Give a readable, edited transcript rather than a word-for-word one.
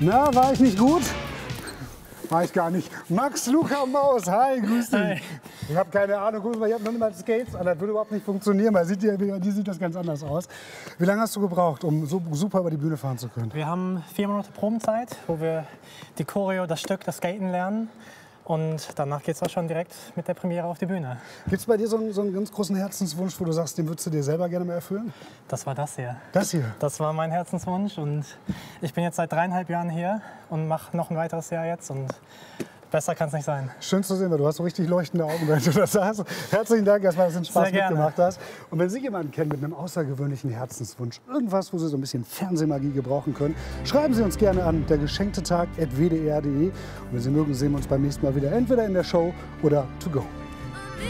Na, war ich nicht gut? War ich gar nicht. Max Luca Maus, hi, grüß dich. Hi. Ich habe keine Ahnung, guck mal, ich habe noch nicht mal Skates an, das würde überhaupt nicht funktionieren, weil die sieht das ganz anders aus. Wie lange hast du gebraucht, um so super über die Bühne fahren zu können? Wir haben 4 Monate Probenzeit, wo wir die Choreo, das Stück, das Skaten lernen. Und danach geht es auch schon direkt mit der Premiere auf die Bühne. Gibt es bei dir so einen ganz großen Herzenswunsch, wo du sagst, den würdest du dir selber gerne mal erfüllen? Das war das hier. Das hier? Das war mein Herzenswunsch und ich bin jetzt seit 3,5 Jahren hier und mache noch ein weiteres Jahr jetzt und besser kann es nicht sein. Schön zu sehen, weil du hast so richtig leuchtende Augen, wenn du das sagst. Herzlichen Dank erstmal, dass du den Spaß Sehr gerne. mitgemacht hast. Und wenn Sie jemanden kennen mit einem außergewöhnlichen Herzenswunsch, irgendwas, wo Sie so ein bisschen Fernsehmagie gebrauchen können, schreiben Sie uns gerne an dergeschenktetag@wdr.de. Und wenn Sie mögen, sehen wir uns beim nächsten Mal wieder entweder in der Show oder to go.